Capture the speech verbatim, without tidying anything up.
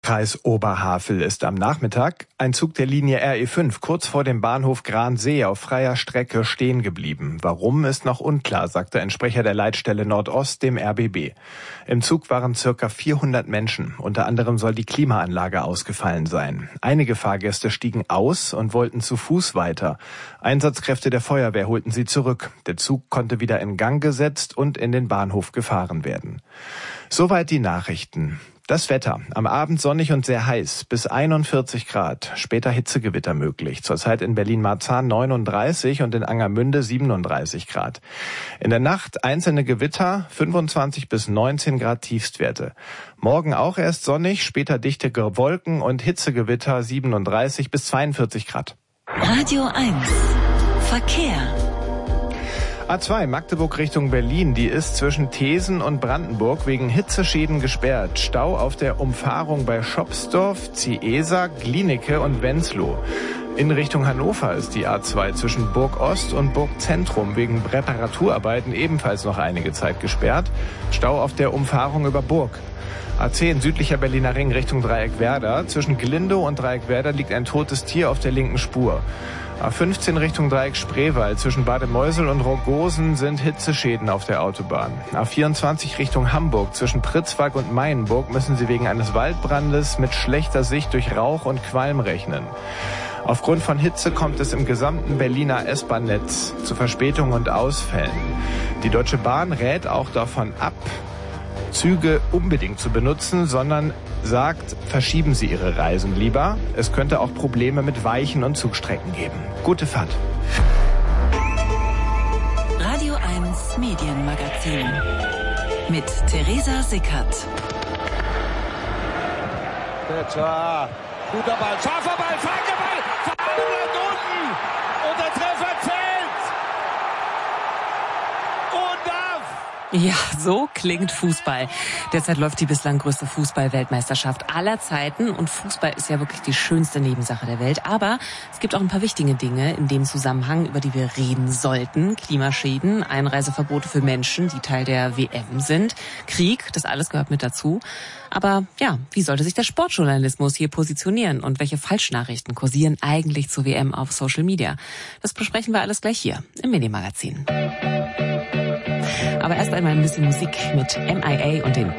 Kreis Oberhavel ist am Nachmittag ein Zug der Linie R E fünf kurz vor dem Bahnhof Gransee auf freier Strecke stehen geblieben. Warum, ist noch unklar, sagte ein Sprecher der Leitstelle Nordost dem R B B. Im Zug waren circa vierhundert Menschen. Unter anderem soll die Klimaanlage ausgefallen sein. Einige Fahrgäste stiegen aus und wollten zu Fuß weiter. Einsatzkräfte der Feuerwehr holten sie zurück. Der Zug konnte wieder in Gang gesetzt und in den Bahnhof gefahren werden. Soweit die Nachrichten. Das Wetter. Am Abend sonnig und sehr heiß, bis einundvierzig Grad. Später Hitzegewitter möglich. Zurzeit in Berlin-Marzahn neununddreißig und in Angermünde siebenunddreißig Grad. In der Nacht einzelne Gewitter, fünfundzwanzig bis neunzehn Grad Tiefstwerte. Morgen auch erst sonnig, später dichte Wolken und Hitzegewitter siebenunddreißig bis zweiundvierzig Grad. Radio eins. Verkehr. A zwei Magdeburg Richtung Berlin, die ist zwischen Thesen und Brandenburg wegen Hitzeschäden gesperrt. Stau auf der Umfahrung bei Schopsdorf, Ziesa, Glienicke und Wenzlow. In Richtung Hannover ist die A zwei zwischen Burg Ost und Burg Zentrum wegen Reparaturarbeiten ebenfalls noch einige Zeit gesperrt. Stau auf der Umfahrung über Burg. A zehn südlicher Berliner Ring Richtung Dreieckwerder. Zwischen Glindow und Dreieckwerder liegt ein totes Tier auf der linken Spur. A fünfzehn Richtung Dreieck Spreewald zwischen Bademeusel und Rogosen sind Hitzeschäden auf der Autobahn. A vierundzwanzig Richtung Hamburg zwischen Pritzwalk und Meienburg müssen Sie wegen eines Waldbrandes mit schlechter Sicht durch Rauch und Qualm rechnen. Aufgrund von Hitze kommt es im gesamten Berliner S-Bahn-Netz zu Verspätungen und Ausfällen. Die Deutsche Bahn rät auch davon ab, Züge unbedingt zu benutzen, sondern sagt, verschieben Sie Ihre Reisen lieber. Es könnte auch Probleme mit Weichen und Zugstrecken geben. Gute Fahrt. Radio eins Medienmagazin mit Theresa Sickert. Petra, guter Ball, scharfer Ball, Flanke-Ball, Flanke unten und der Treffer zählt. Und ab. Ja, so klingt Fußball. Derzeit läuft die bislang größte Fußball-Weltmeisterschaft aller Zeiten und Fußball ist ja wirklich die schönste Nebensache der Welt. Aber es gibt auch ein paar wichtige Dinge in dem Zusammenhang, über die wir reden sollten. Klimaschäden, Einreiseverbote für Menschen, die Teil der W M sind, Krieg, das alles gehört mit dazu. Aber ja, wie sollte sich der Sportjournalismus hier positionieren und welche Falschnachrichten kursieren eigentlich zur W M auf Social Media? Das besprechen wir alles gleich hier im Medienmagazin. Aber erst einmal ein bisschen Musik mit M I A und den